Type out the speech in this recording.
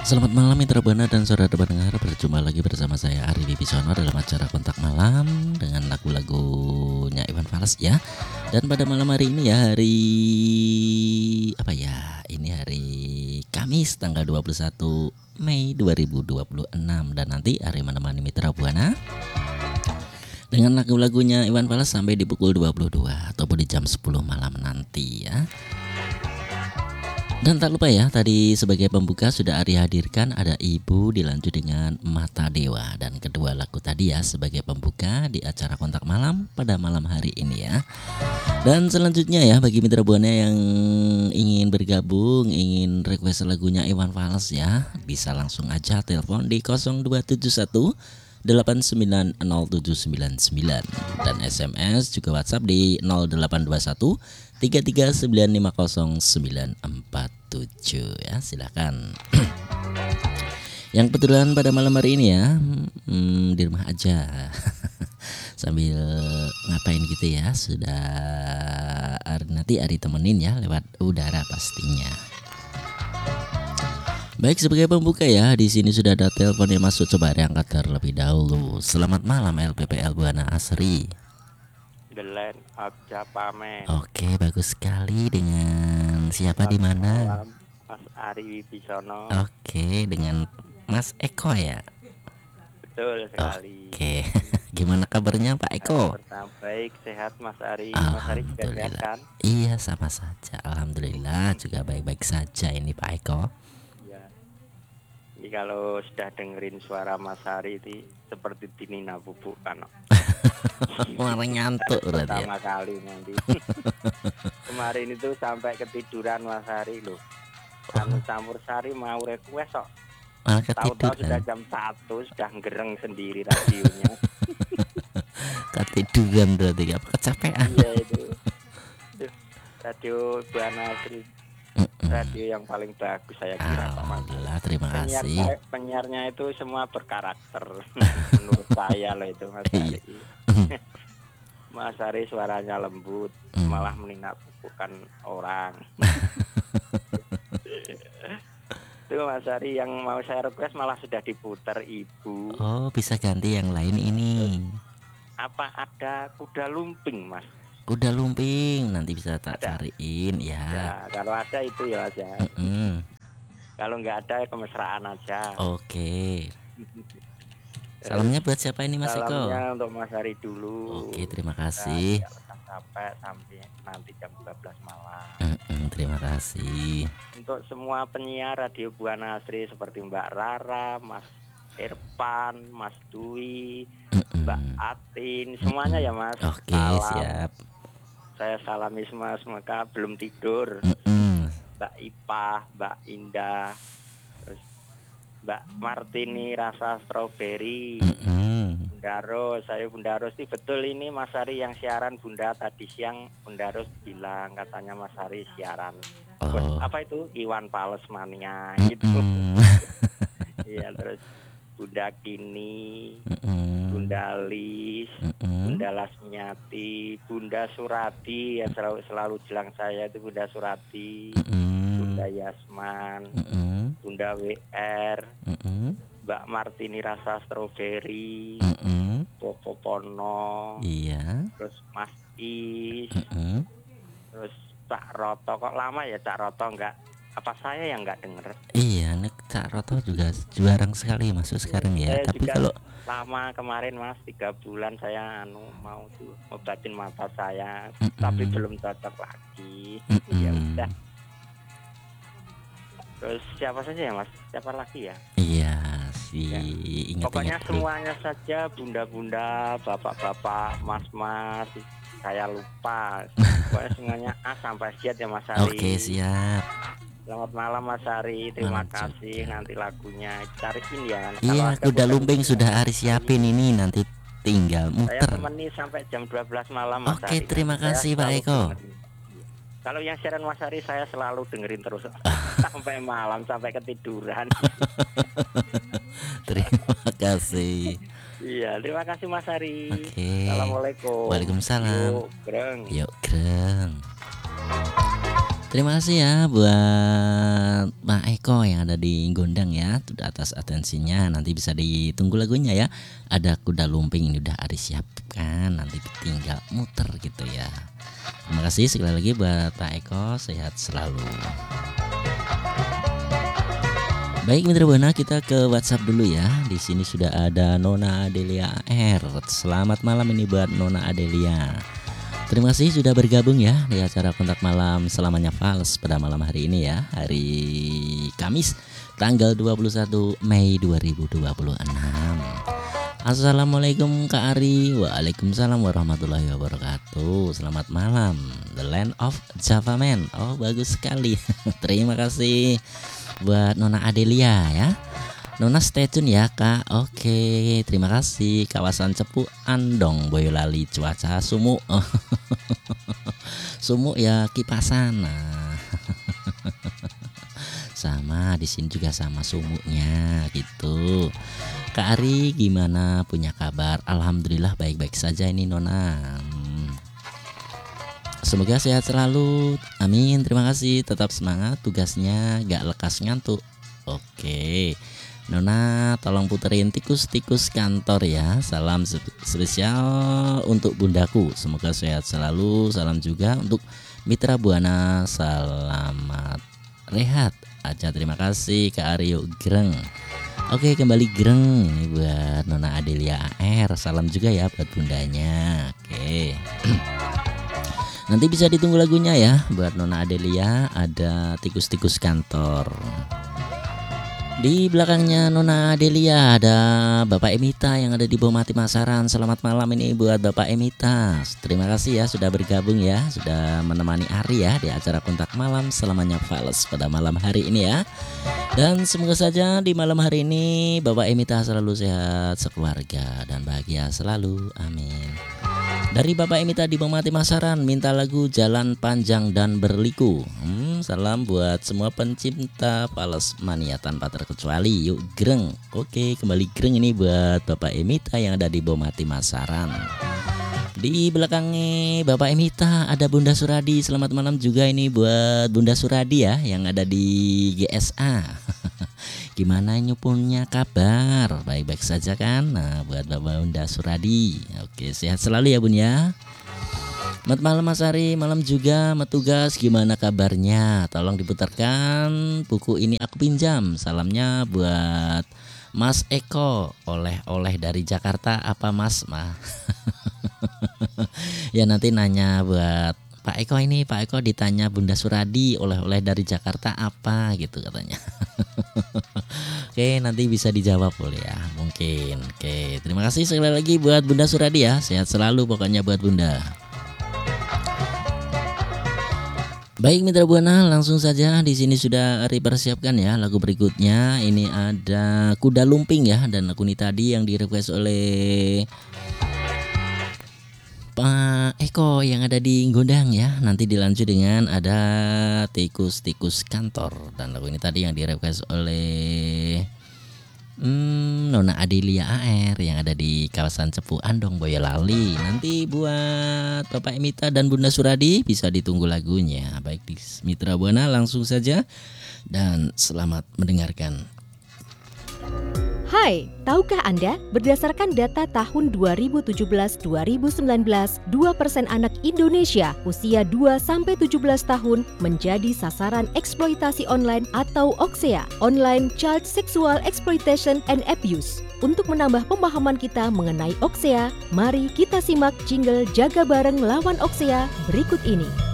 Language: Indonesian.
Selamat malam Mitra Buana dan saudara pendengar, berjumpa lagi bersama saya Ari Wibisono dalam acara Kontak Malam dengan lagu-lagunya Iwan Fals ya. Dan pada malam hari ini ya, hari apa ya? Ini hari Kamis tanggal 21 Mei 2026 dan nanti hari menemani Mitra Buana dengan lagu-lagunya Iwan Fals sampai di pukul 22 ataupun di jam 10 malam nanti ya. Dan tak lupa ya, tadi sebagai pembuka sudah Ari hadirkan ada Ibu dilanjut dengan Mata Dewa. Dan kedua lagu tadi ya sebagai pembuka di acara Kontak Malam pada malam hari ini ya. Dan selanjutnya ya, bagi Mitra Buana yang ingin bergabung, ingin request lagunya Iwan Fals ya, bisa langsung aja telepon di 0271 890799 dan SMS juga WhatsApp di 0821 3395097 ya, silakan. Yang kebetulan pada malam hari ini ya di rumah aja sambil ngapain gitu ya, sudah nanti Ari temenin ya lewat udara pastinya. Baik, sebagai pembuka ya, di sini sudah ada telepon yang masuk, coba diangkat terlebih dahulu. Selamat malam LPPL Buana Asri. Gelen Abja Pamen. Oke, bagus sekali. Dengan siapa di mana? Mas Ari Wibisono. Oke, dengan Mas Eko ya. Betul sekali. Oke, gimana kabarnya Pak Eko? Baik, sehat Mas Ari. Mas Ari juga sehat kan? Iya, sama saja. Alhamdulillah juga baik-baik saja ini Pak Eko. Jadi kalau sudah dengerin suara Mas Ari itu seperti Tinina Bubuk kan. Orang ngantuk berarti ya. Pertama kali nanti. Kemarin itu sampai ketiduran Mas Ari loh. Anu campur sari mau request kok. Tahu-tahu sudah jam 1 sudah ngereng sendiri radionya. Ketiduran berarti, apa kecapean? Iya itu. Radio Buana Asri. Radio yang paling bagus saya kira. Alhamdulillah, terima kasih. Penyiarnya itu semua berkarakter. Menurut saya loh itu Mas Ari. Mas Ari suaranya lembut, malah menakutkan orang. Itu Mas Ari yang mau saya request malah sudah diputar Ibu. Oh, bisa ganti yang lain ini. Apa ada kuda lumping Mas? Kuda lumping nanti bisa tak cariin ya. Ya, kalau ada itu ya Mas ya. Kalau nggak ada kemesraan aja. Oke. Salamnya buat siapa ini Mas Eko? Salamnya untuk Mas Ari dulu. Oke, terima kasih. Sampai nanti jam 12 malam. Terima kasih. Untuk semua penyiar Radio Buana Asri seperti Mbak Rara, Mas Irfan, Mas Dwi, Mbak Atin, semuanya ya Mas. Oke, siap. Saya salami semua, semoga belum tidur. Mbak Ipah, Mbak Indah, terus Mbak Martini rasa strawberry, Bunda Ros, saya Bunda Ros. Betul ini Mas Ari yang siaran Bunda tadi siang. Bunda Ros bilang katanya Mas Ari siaran. Apa itu Iwan Fals mania gitu. Iya, terus Bunda Kini, Bunda Lis, Bunda Lasmiati, Bunda Surati yang selalu jelang saya itu Bunda Surati, Bunda Yasman, Bunda WR, Mbak Martini rasa strawberry, Popo Pono, iya, terus Mas Is, terus Cak Roto. Kok lama ya Cak Roto enggak? Apa saya yang nggak denger? Iya, Cak Roto juga jarang sekali masuk sekarang ya. Saya tapi kalau lama kemarin Mas 3 bulan saya mau tuh ngobatin mata saya, tapi belum cocok lagi. Ya udah. Terus siapa saja ya Mas? Siapa lagi ya? Iya sih. Ya. Pokoknya semuanya saja, bunda-bunda, bapak-bapak, mas-mas, saya lupa. Pokoknya semuanya A sampai Z ya Mas Ari. Oke, siap. Selamat malam Mas Ari, terima kasih. Nanti lagunya cariin ya. Iya, kuda lumping sudah Ari siapin ini, nanti tinggal muter. Saya temani sampai jam 12 malam Mas Ari. Oke, terima kasih Pak Eko. Kalau yang siaran Mas Ari saya selalu dengerin terus sampai malam, sampai ketiduran. Terima kasih. Iya, terima kasih Mas Ari. Oke. Assalamualaikum. Waalaikumsalam. Yuk, greng. Yuk, greng. Terima kasih ya buat Pak Eko yang ada di Gondang ya, sudah atas atensinya. Nanti bisa ditunggu lagunya ya. Ada Kuda Lumping ini udah Ari siapkan, nanti tinggal muter gitu ya. Terima kasih sekali lagi buat Pak Eko, sehat selalu. Baik Mitra Buana, kita ke WhatsApp dulu ya. Di sini sudah ada Nona Adelia R. Selamat malam ini buat Nona Adelia. Terima kasih sudah bergabung ya di acara Kontak Malam selamanya Fals pada malam hari ini ya. Hari Kamis tanggal 21 Mei 2026. Assalamualaikum Kak Ari. Waalaikumsalam warahmatullahi wabarakatuh. Selamat malam. The Land of Java Man. Oh bagus sekali. Terima kasih buat Nona Adelia ya. Nona stay tune ya Kak. Oke, terima kasih. Kawasan Cepu Andong Boyolali, cuaca sumuk. Sumuk ya kipasan. Nah. Sama di sini juga sama sumuknya gitu. Kak Ari gimana, punya kabar? Alhamdulillah baik-baik saja ini Nona. Semoga sehat selalu. Amin. Terima kasih. Tetap semangat tugasnya, gak lekas ngantuk. Oke. Nona tolong puterin tikus-tikus kantor ya. Salam spesial untuk bundaku. Semoga sehat selalu. Salam juga untuk Mitra Buana. Selamat rehat aja. Terima kasih Kak Aryo Greng. Oke, kembali Greng. Ini buat Nona Adelia AR. Salam juga ya buat bundanya. Oke. Nanti bisa ditunggu lagunya ya. Buat Nona Adelia ada tikus-tikus kantor. Di belakangnya Nona Adelia ada Bapak Emita yang ada di Bomati Masaran. Selamat malam ini buat Bapak Emita. Terima kasih ya sudah bergabung ya, sudah menemani Ari ya di acara Kontak Malam selamanya Fals pada malam hari ini ya. Dan semoga saja di malam hari ini Bapak Emita selalu sehat sekeluarga dan bahagia selalu. Amin. Dari Bapak Emita di Bomati Masaran minta lagu Jalan Panjang dan Berliku. Salam buat semua pencinta Fals mania tanpa terkecuali. Yuk Greng. Oke, kembali Greng ini buat Bapak Emita yang ada di Bomati Masaran. Di belakangnya Bapak Emita ada Bunda Suradi. Selamat malam juga ini buat Bunda Suradi ya yang ada di GSA. Gimana nyupunnya kabar? Baik-baik saja kan? Nah buat Bapak Bunda Suradi. Oke, sehat selalu ya Bun ya. Selamat malam Mas Ari, malam juga Metugas, gimana kabarnya? Tolong diputarkan buku ini aku pinjam. Salamnya buat Mas Eko, oleh-oleh dari Jakarta apa Mas? Ya nanti nanya buat Pak Eko ini, Pak Eko ditanya Bunda Suradi oleh-oleh dari Jakarta apa gitu katanya. Oke, nanti bisa dijawab boleh ya mungkin. Oke, terima kasih sekali lagi buat Bunda Suradi ya. Sehat selalu pokoknya buat Bunda. Baik Mitra Buana, langsung saja di sini sudah Ari persiapkan ya lagu berikutnya. Ini ada Kuda Lumping ya, dan lagu ini tadi yang direquest oleh Pak Eko yang ada di Gondang ya. Nanti dilanjut dengan ada tikus-tikus kantor, dan lagu ini tadi yang direquest oleh Nona Adelia AR yang ada di kawasan Cepu Andong Boyolali. Nanti buat Bapak Emita dan Bunda Suradi bisa ditunggu lagunya. Baik di Mitra Buana, langsung saja dan selamat mendengarkan. Hai, tahukah Anda, berdasarkan data tahun 2017-2019, 2% anak Indonesia usia 2-17 tahun menjadi sasaran eksploitasi online atau OXEA, Online Child Sexual Exploitation and Abuse. Untuk menambah pemahaman kita mengenai OXEA, mari kita simak jingle Jaga Bareng Lawan OXEA berikut ini.